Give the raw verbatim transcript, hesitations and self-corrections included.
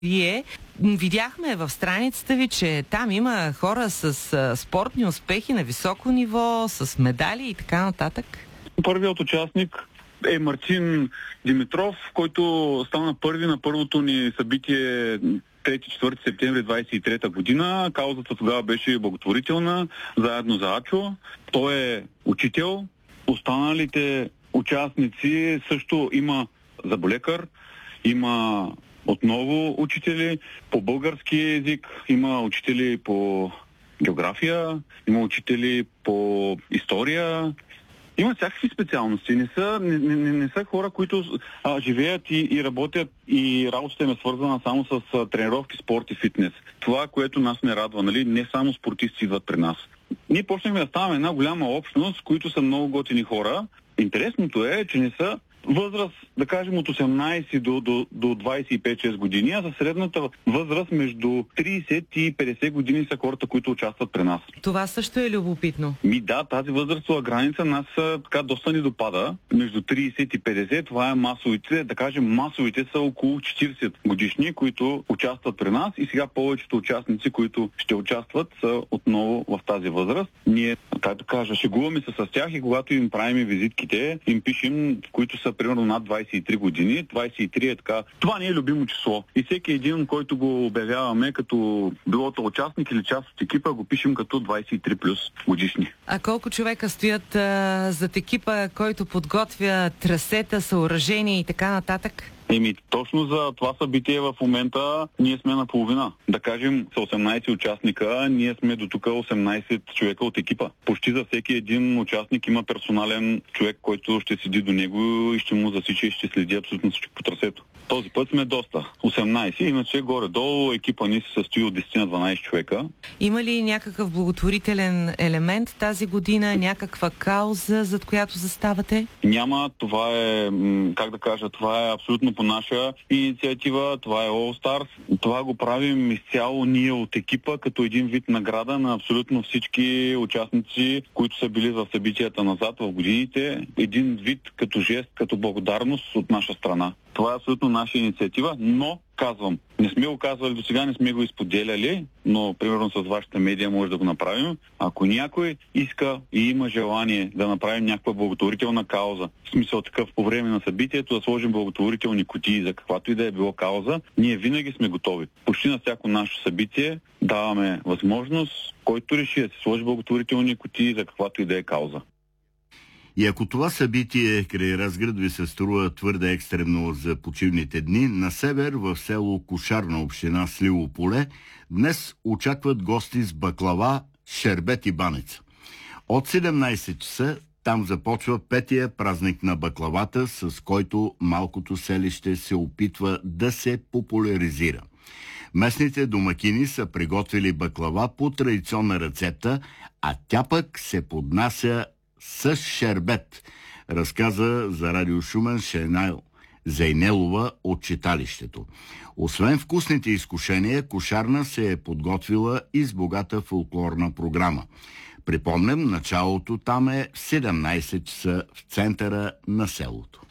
Вие видяхме в страницата ви, че там има хора с а, спортни успехи на високо ниво, с медали и така нататък. Първият участник е Мартин Димитров, който стана първи на първото ни събитие трети-четвърти септември двадесет и трета година. Каузата тогава беше благотворителна, заедно за Ачо. Той е учител. Останалите участници също има зъболекар, има отново учители по български език, има учители по география, има учители по история. Има всякакви специалности. Не са, не, не, не са хора, които а, живеят и, и работят и работата им е свързана само с а, тренировки, спорт и фитнес. Това, което нас не радва, нали, не само спортисти идват при нас. Ние почнахме да ставаме една голяма общност, които са много готини хора. Интересното е, че не са възраст, да кажем, от осемнадесет до, до, до двадесет и пет-шест години, а за средната възраст между тридесет и петдесет години са хората, които участват при нас. Това също е любопитно. Ми да, тази възрастова граница нас така доста ни допада. Между тридесет и петдесет, това е масовите, да кажем, масовите са около четиридесет годишни, които участват при нас и сега повечето участници, които ще участват, са отново в тази възраст. Ние, как да кажа, шегуваме се с тях и когато им правим визитките, им пишем, които са примерно над двадесет и три години. двадесет и три е така. Това не е любимо число. И всеки един, който го обявяваме като билото участник или част от екипа, го пишем като двадесет и три плюс годишни. А колко човека стоят а, зад екипа, който подготвя трасета, съоръжения и така нататък? Еми, точно за това събитие в момента ние сме на половина. Да кажем, с осемнадесет участника, ние сме до тук осемнадесет човека от екипа. Почти за всеки един участник има персонален човек, който ще седи до него и ще му засича и ще следи абсолютно всичко по трасето. Този път сме доста. осемнадесет, иначе горе-долу екипа ни се състои от десет на дванадесет човека. Има ли някакъв благотворителен елемент тази година, някаква кауза, зад която заставате? Няма. Това е, как да кажа, това е абсолютно по наша инициатива. Това е All Stars. Това го правим изцяло ние от екипа, като един вид награда на абсолютно всички участници, които са били в събитията назад в годините. Един вид като жест, като благодарност от наша страна. Това е абсолютно наша инициатива, но казвам, не сме го казвали до сега, не сме го изподеляли, но примерно с вашата медия може да го направим. Ако някой иска и има желание да направим някаква благотворителна кауза, в смисъл такъв по време на събитието, да сложим благотворителни кутии за каквато и да е било кауза, ние винаги сме готови. Почти на всяко наше събитие даваме възможност, който реши да се сложи благотворителни кутии за каквато и да е кауза. И ако това събитие край Разград ви се струва твърде екстремно за почивните дни, на север в село Кошарна, община Сливо поле, днес очакват гости с баклава, шербет и баница. От седемнадесет часа там започва петия празник на баклавата, с който малкото селище се опитва да се популяризира. Местните домакини са приготвили баклава по традиционна рецепта, а тя пък се поднася с шербет, разказа за Радио Шумен Шенал Зейнелова от читалището. Освен вкусните изкушения, Кошарна се е подготвила и с богата фолклорна програма. Припомням, началото там е в седемнадесет часа в центъра на селото.